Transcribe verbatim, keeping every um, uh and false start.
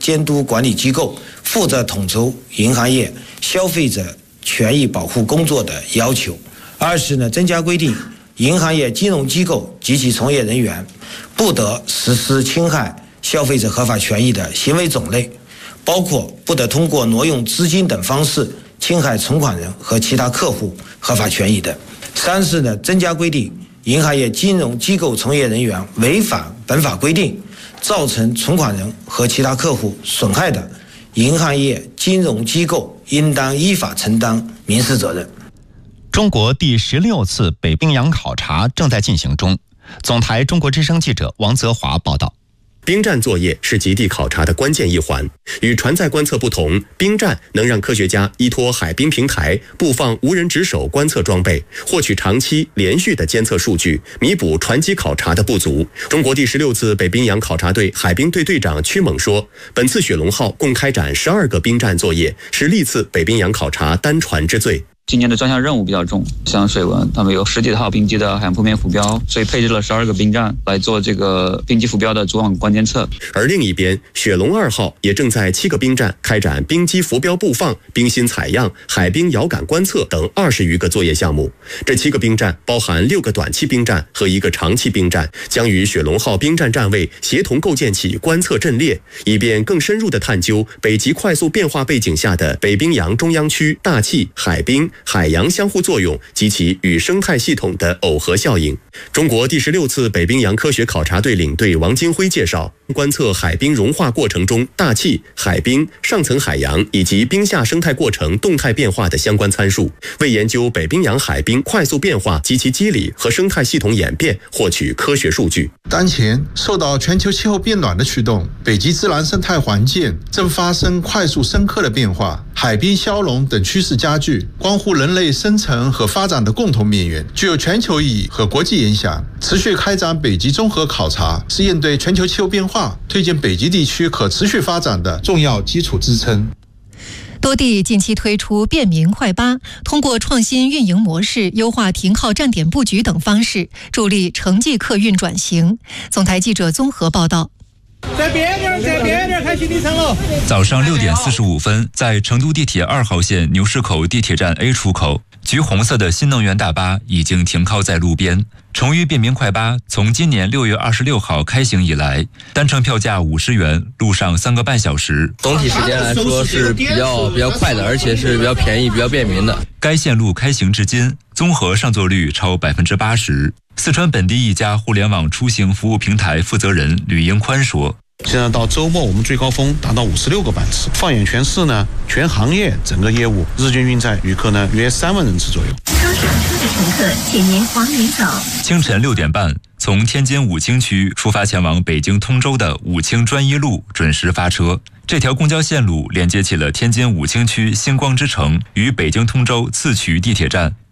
监督管理机构，负责统筹银行业消费者权益保护工作的要求。二是呢，增加规定，银行业金融机构及其从业人员不得实施侵害消费者合法权益的行为种类，包括不得通过挪用资金等方式侵害存款人和其他客户合法权益等。三是呢，增加规定，银行业金融机构从业人员违反本法规定，造成存款人和其他客户损害的，银行业金融机构应当依法承担民事责任。 中国第十六次北冰洋考察正在进行中。总台中国之声记者王泽华报道。 冰站作业是极地考察的关键一环。与船载观测不同，冰站能让科学家依托海冰平台布放无人值守观测装备，获取长期连续的监测数据，弥补船机考察的不足。中国第十六次北冰洋考察队海冰队队长屈猛说，本次雪龙号共开展十二个冰站作业，是历次北冰洋考察单船之最。 今年的专项任务比较重，像水文，他们有十几套冰机的海洋铺面浮标，所以配置了十二个冰站来做这个冰机浮标的主网关监测。 而另一边，雪龙二号也正在七个冰站开展冰机浮标布放、冰芯采样、海冰遥感观测等二十余个作业项目。这七个冰站包含六个短期冰站和一个长期冰站，将与雪龙号冰站站位协同构建起观测阵列，以便更深入地探究北极快速变化背景下的北冰洋中央区大气、海冰、海洋相互作用及其与生态系统的耦合效应。中国第十六次北冰洋科学考察队领队王金辉介绍，观测海冰融化过程中大气、海冰、上层海洋以及冰下生态过程动态变化的相关参数，为研究北冰洋海冰快速变化及其机理和生态系统演变获取科学数据。 当前受到全球气候变暖的驱动，北极自然生态环境正发生快速深刻的变化，海冰消融等趋势加剧，关乎人类生存和发展的共同命运，具有全球意义和国际影响。持续开展北极综合考察，是应对全球气候变化、推进北极地区可持续发展的重要基础支撑。 多地近期推出便民快巴，通过创新运营模式、优化停靠站点布局等方式，助力城际客运转型。总台记者综合报道。 在边边，在边边开行李舱喽！ 早上六点四十五分，在成都地铁二号线牛市口地铁站 A 出口，橘红色的新能源大巴已经停靠在路边。成渝便民快巴从今年六月二十六号开行以来，单程票价五十元，路上三个半小时。 总体时间来说是比较比较快的，而且是比较便宜、比较便民的。 该线路开行至今，综合上座率超百分之八十。四川本地一家互联网出行服务平台负责人吕英宽说。 现在到周末，我们最高峰达到五十六个班次。放眼全市呢，全行业整个业务日均运载旅客呢约三万人次左右。 刚上车的乘客，请您往里走。 清晨六点半，从天津武清区出发前往北京通州的武清专一路准时发车。这条公交线路连接起了天津武清区星光之城与北京通州次衢地铁站，